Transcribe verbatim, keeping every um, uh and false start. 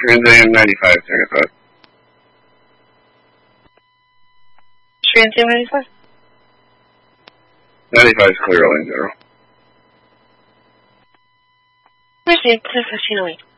Transam ninety-five, Tango five. Transam ninety-five? ninety-five is clear all in general. Received, ten fifteen oh eight.